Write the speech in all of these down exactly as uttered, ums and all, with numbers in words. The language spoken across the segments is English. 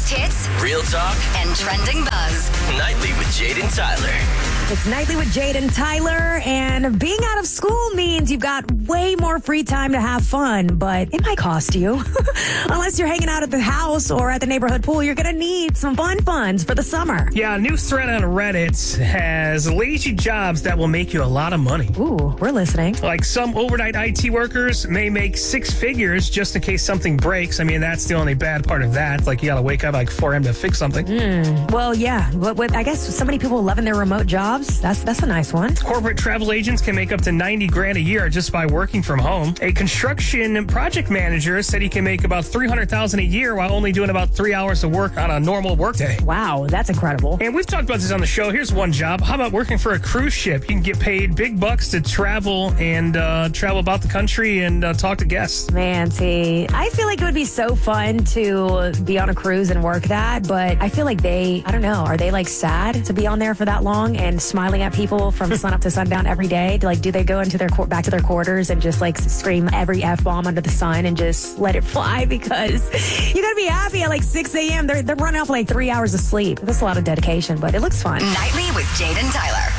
Biggest hits, real talk, and trending buzz. Nightly with Jade and Tyler. It's Nightly with Jade and Tyler, and being out of school means you've got way more free time to have fun, but it might cost you. Unless you're hanging out at the house or at the neighborhood pool, you're going to need some fun funds for the summer. Yeah, a new thread on Reddit has lazy jobs that will make you a lot of money. Ooh, we're listening. Like some overnight I T workers may make six figures just in case something breaks. I mean, that's the only bad part of that. Like, you got to wake up like four a.m. to fix something. Mm, well, yeah, but with, I guess so many people loving their remote jobs. That's that's a nice one. Corporate travel agents can make up to ninety grand a year just by working from home. A construction project manager said he can make about three hundred thousand dollars a year while only doing about three hours of work on a normal workday. Wow, that's incredible. And we've talked about this on the show. Here's one job. How about working for a cruise ship? You can get paid big bucks to travel and uh, travel about the country and uh, talk to guests. Man, see, I feel like it would be so fun to be on a cruise and work that, but I feel like they, I don't know, are they like sad to be on there for that long and smiling at people from sun up to sundown every day? Like, do they go into their back to their quarters and just like scream every F-bomb under the sun and just let it fly? Because you gotta be happy at like six a.m. They're, they're running off like three hours of sleep. That's a lot of dedication, but it looks fun. Nightly with Jade and Tyler.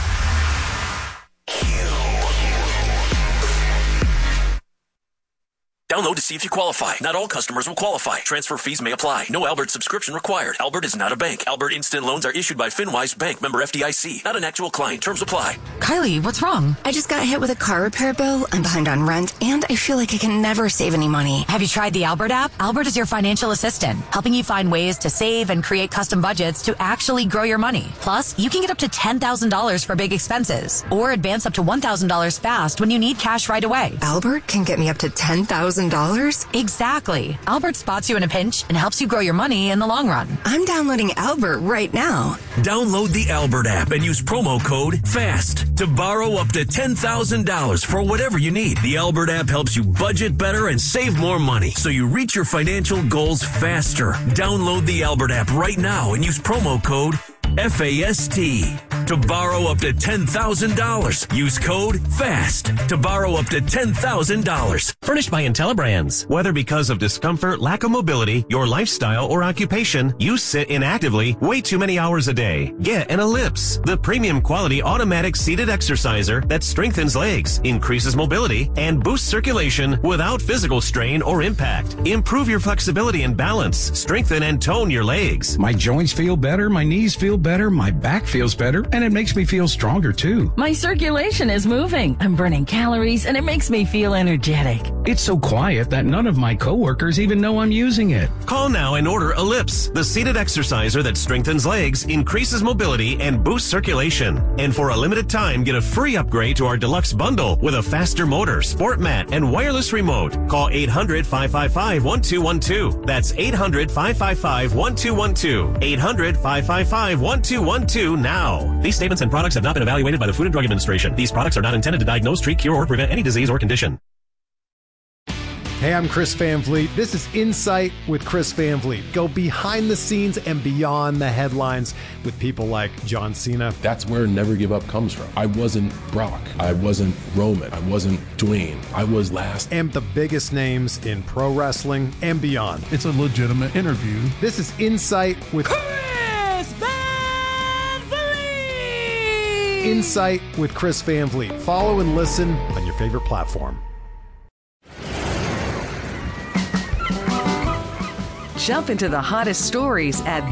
Download to see if you qualify. Not all customers will qualify. Transfer fees may apply. No Albert subscription required. Albert is not a bank. Albert Instant Loans are issued by FinWise Bank, member F D I C. Not an actual client. Terms apply. Kylie, what's wrong? I just got hit with a car repair bill. I'm behind on rent, and I feel like I can never save any money. Have you tried the Albert app? Albert is your financial assistant, helping you find ways to save and create custom budgets to actually grow your money. Plus, you can get up to ten thousand dollars for big expenses, or advance up to one thousand dollars fast when you need cash right away. Albert can get me up to ten thousand dollars? Exactly. Albert spots you in a pinch and helps you grow your money in the long run. I'm downloading Albert right now. Download the Albert app and use promo code FAST to borrow up to ten thousand dollars for whatever you need. The Albert app helps you budget better and save more money so you reach your financial goals faster. Download the Albert app right now and use promo code F A S T to borrow up to ten thousand dollars. Use code FAST to borrow up to ten thousand dollars. Furnished by IntelliBrands. Whether because of discomfort, lack of mobility, your lifestyle, or occupation, you sit inactively way too many hours a day. Get an Ellipse, the premium quality automatic seated exerciser that strengthens legs, increases mobility, and boosts circulation without physical strain or impact. Improve your flexibility and balance. Strengthen and tone your legs. My joints feel better, my knees feel better, my back feels better, and it makes me feel stronger too. My circulation is moving. I'm burning calories, and it makes me feel energetic. It's so quiet that none of my coworkers even know I'm using it. Call now and order Ellipse, the seated exerciser that strengthens legs, increases mobility, and boosts circulation. And for a limited time, get a free upgrade to our deluxe bundle with a faster motor, sport mat, and wireless remote. Call eight hundred, five five five, one two one two. That's eight hundred, five five five, one two one two. eight hundred, five five five, one two one two now. These statements and products have not been evaluated by the Food and Drug Administration. These products are not intended to diagnose, treat, cure, or prevent any disease or condition. Hey, I'm Chris Van Vliet. This is Insight with Chris Van Vliet. Go behind the scenes and beyond the headlines with people like John Cena. That's where Never Give Up comes from. I wasn't Brock. I wasn't Roman. I wasn't Dwayne. I was last. And the biggest names in pro wrestling and beyond. It's a legitimate interview. This is Insight with Chris Van Vliet. Insight with Chris Van Vliet. Follow and listen on your favorite platform. Jump into the hottest stories at